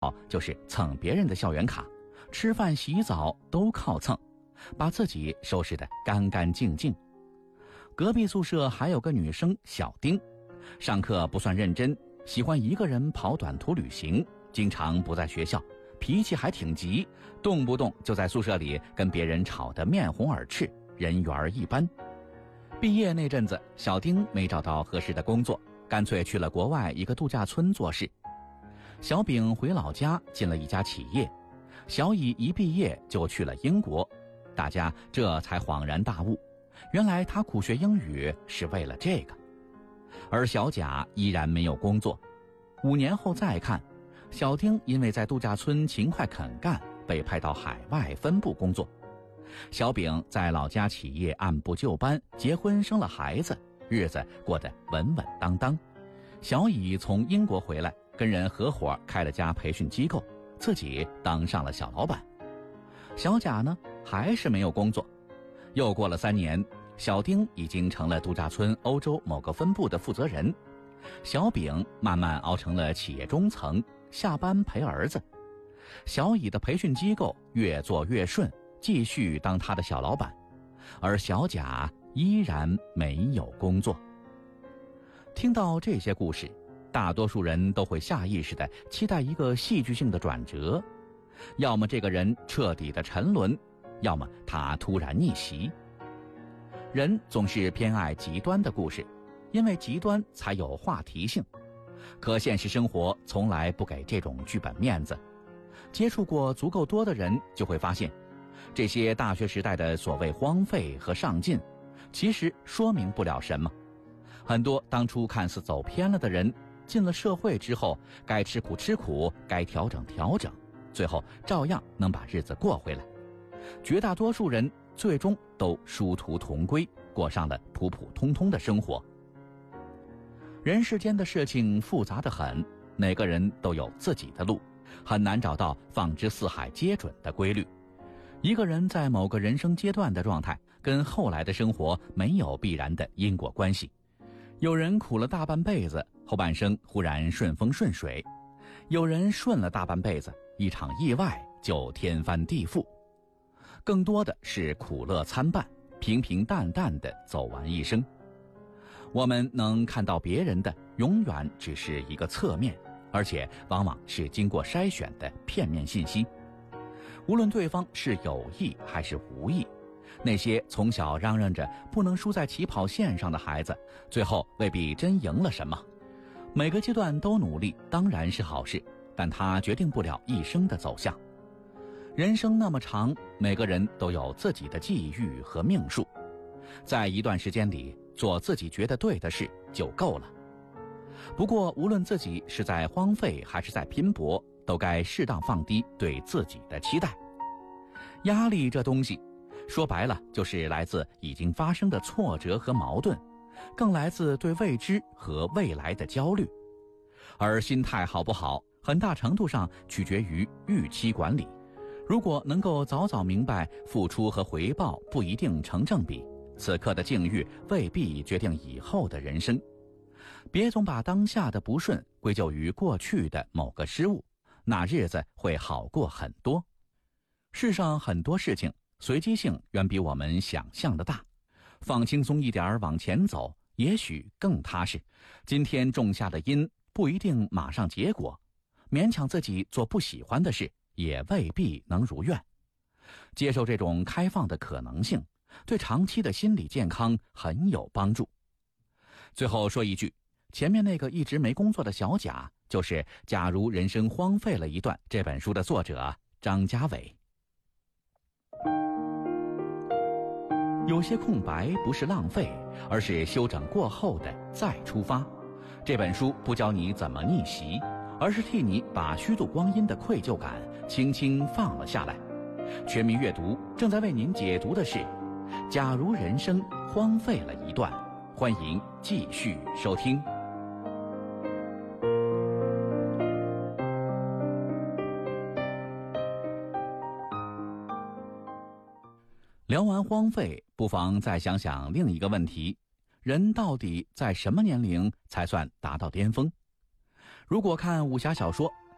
好就是蹭别人的校园卡，吃饭洗澡都靠蹭，把自己收拾得干干净净。隔壁宿舍还有个女生小丁，上课不算认真，喜欢一个人跑短途旅行，经常不在学校，脾气还挺急，动不动就在宿舍里跟别人吵得面红耳赤，人缘一般。毕业那阵子，小丁没找到合适的工作，干脆去了国外一个度假村做事。小丙回老家进了一家企业，小乙一毕业就去了英国，大家这才恍然大悟，原来他苦学英语是为了这个。而小甲依然没有工作，5年后再看，小丁因为在度假村勤快肯干，被派到海外分部工作。小丙在老家企业按部就班，结婚生了孩子，日子过得稳稳当当。小乙从英国回来，跟人合伙开了家培训机构，自己当上了小老板。小甲呢，还是没有工作。又过了3年，小丁已经成了度假村欧洲某个分部的负责人，小丙慢慢熬成了企业中层，下班陪儿子。小乙的培训机构越做越顺，继续当他的小老板，而小甲依然没有工作。听到这些故事，大多数人都会下意识地期待一个戏剧性的转折，要么这个人彻底的沉沦，要么他突然逆袭。人总是偏爱极端的故事，因为极端才有话题性。可现实生活从来不给这种剧本面子。接触过足够多的人，就会发现，这些大学时代的所谓荒废和上进，其实说明不了什么。很多当初看似走偏了的人，进了社会之后，该吃苦吃苦，该调整调整，最后照样能把日子过回来。绝大多数人最终都殊途同归，过上了普普通通的生活。人世间的事情复杂得很，每个人都有自己的路，很难找到放之四海皆准的规律。一个人在某个人生阶段的状态，跟后来的生活没有必然的因果关系。有人苦了大半辈子，后半生忽然顺风顺水；有人顺了大半辈子，一场意外就天翻地覆。更多的是苦乐参半，平平淡淡的走完一生。我们能看到别人的，永远只是一个侧面，而且往往是经过筛选的片面信息。无论对方是有意还是无意，那些从小嚷嚷着不能输在起跑线上的孩子，最后未必真赢了什么。每个阶段都努力当然是好事，但它决定不了一生的走向。人生那么长，每个人都有自己的际遇和命数，在一段时间里做自己觉得对的事就够了。不过无论自己是在荒废还是在拼搏，都该适当放低对自己的期待。压力这东西，说白了就是来自已经发生的挫折和矛盾，更来自对未知和未来的焦虑。而心态好不好，很大程度上取决于预期管理。如果能够早早明白付出和回报不一定成正比，此刻的境遇未必决定以后的人生。别总把当下的不顺归咎于过去的某个失误，那日子会好过很多。世上很多事情随机性远比我们想象的大，放轻松一点往前走，也许更踏实。今天种下的因不一定马上结果，勉强自己做不喜欢的事也未必能如愿。接受这种开放的可能性，对长期的心理健康很有帮助。最后说一句，前面那个一直没工作的小甲，就是《假如人生荒废了一段》这本书的作者张家伟。有些空白不是浪费，而是修整过后的再出发。这本书不教你怎么逆袭，而是替你把虚度光阴的愧疚感轻轻放了下来。全民阅读正在为您解读的是《假如人生荒废了一段》，欢迎继续收听。聊完荒废，不妨再想想另一个问题：人到底在什么年龄才算达到巅峰？如果看武侠小说，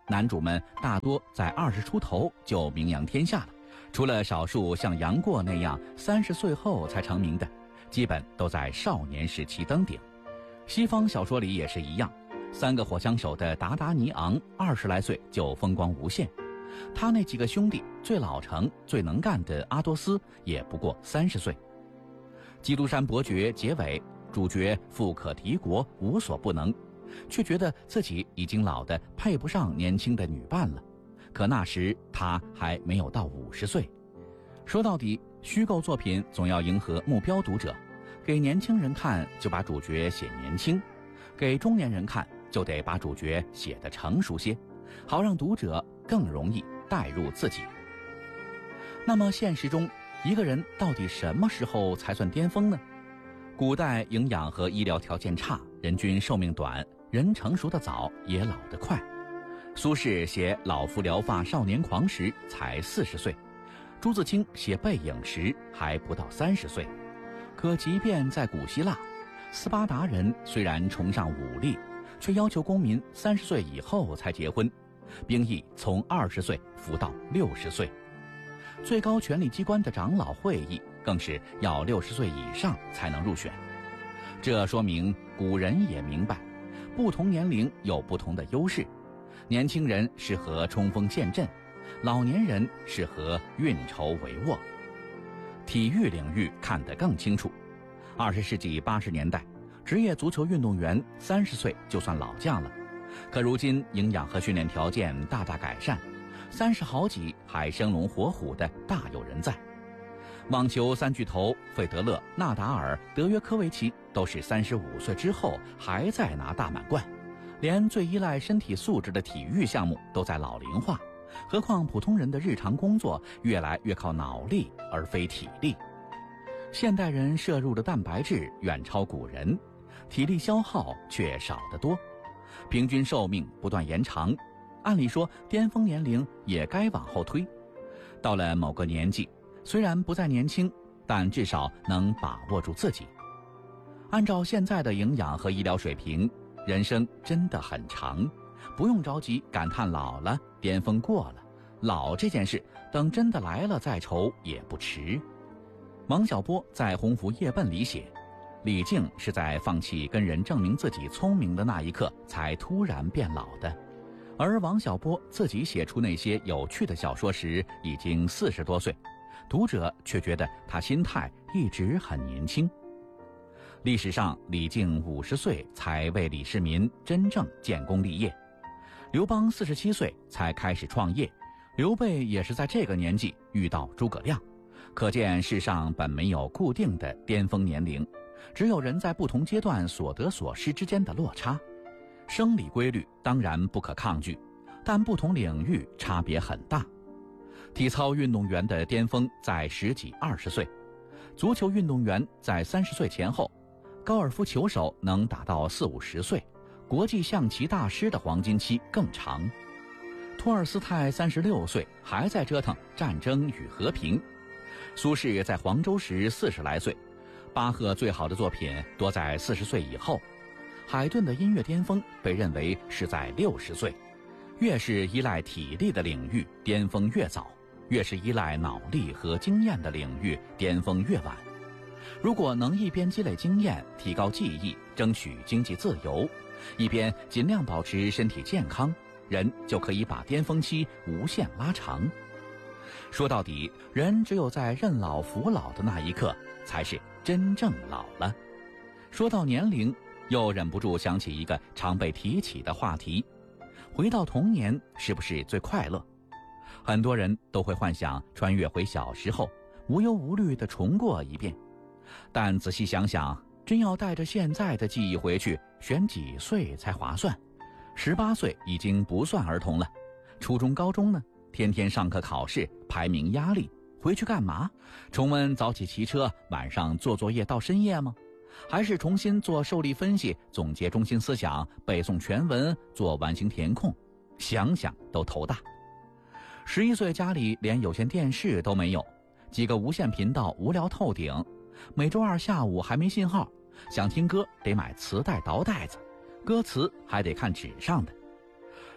男主们大多在20出头就名扬天下了，除了少数像杨过那样30岁后才成名的，基本都在少年时期登顶。西方小说里也是一样，3个火枪手的达达尼昂20来岁就风光无限，他那几个兄弟最老成最能干的阿多斯也不过30岁。基督山伯爵结尾，主角富可敌国，无所不能，却觉得自己已经老得配不上年轻的女伴了。可那时他还没有到50岁。说到底，虚构作品总要迎合目标读者，给年轻人看就把主角写年轻，给中年人看就得把主角写得成熟些，好让读者更容易带入自己。那么现实中，一个人到底什么时候才算巅峰呢？古代营养和医疗条件差，人均寿命短，人成熟得早，也老得快。苏轼写老夫聊发少年狂时才40岁，朱自清写背影时还不到30岁。可即便在古希腊，斯巴达人虽然崇尚武力，却要求公民30岁以后才结婚，兵役从20岁服到60岁。最高权力机关的长老会议更是要60岁以上才能入选。这说明古人也明白，不同年龄有不同的优势，年轻人适合冲锋陷阵，老年人适合运筹帷幄。体育领域看得更清楚，20世纪80年代，职业足球运动员30岁就算老将了，可如今营养和训练条件大大改善，30好几还生龙活虎的大有人在。网球3巨头费德勒、纳达尔、德约科维奇都是35岁之后还在拿大满贯，连最依赖身体素质的体育项目都在老龄化，何况普通人的日常工作越来越靠脑力而非体力。现代人摄入的蛋白质远超古人，体力消耗却少得多，平均寿命不断延长，按理说巅峰年龄也该往后推。到了某个年纪，虽然不再年轻，但至少能把握住自己。按照现在的营养和医疗水平，人生真的很长，不用着急感叹老了，巅峰过了，老这件事等真的来了再愁也不迟。王小波在《鸿福夜奔》里写，李靖是在放弃跟人证明自己聪明的那一刻才突然变老的，而王小波自己写出那些有趣的小说时已经40多岁，读者却觉得他心态一直很年轻。历史上，李靖50岁才为李世民真正建功立业，刘邦47岁才开始创业，刘备也是在这个年纪遇到诸葛亮。可见世上本没有固定的巅峰年龄，只有人在不同阶段所得所失之间的落差。生理规律当然不可抗拒，但不同领域差别很大。体操运动员的巅峰在10几20岁，足球运动员在30岁前后，高尔夫球手能达到40、50岁，国际象棋大师的黄金期更长。托尔斯泰36岁还在折腾战争与和平，苏轼在黄州时40来岁，巴赫最好的作品多在40岁以后，海顿的音乐巅峰被认为是在60岁。越是依赖体力的领域，巅峰越早；越是依赖脑力和经验的领域，巅峰越晚。如果能一边积累经验，提高技艺，争取经济自由，一边尽量保持身体健康，人就可以把巅峰期无限拉长。说到底，人只有在认老服老的那一刻，才是真正老了。说到年龄，又忍不住想起一个常被提起的话题：回到童年是不是最快乐？很多人都会幻想穿越回小时候，无忧无虑地重过一遍。但仔细想想，真要带着现在的记忆回去，选几岁才划算？18岁已经不算儿童了，初中高中呢？天天上课考试，排名压力，回去干嘛？重温早起骑车，晚上做作业到深夜吗？还是重新做受力分析，总结中心思想，背诵全文，做完形填空？想想都头大。11岁家里连有线电视都没有，几个无线频道无聊透顶，每周二下午还没信号，想听歌得买磁带倒带子，歌词还得看纸上的。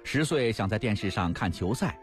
10岁想在电视上看球赛，